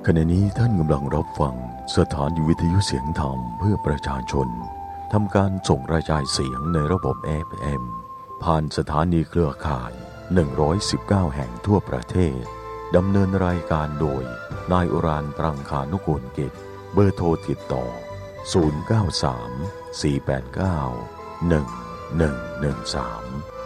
ขณะนี้ท่านกำลังรับฟังสถานีวิทยุเสียงธรรมเพื่อประชาชนทำการส่งกระจายเสียงในระบบ FM ผ่านสถานีเครือข่าย119แห่งทั่วประเทศดำเนินรายการโดยนายอุรานต์ ตรังคานุกูลกิจเบอร์โทรติดต่อ093 489 1113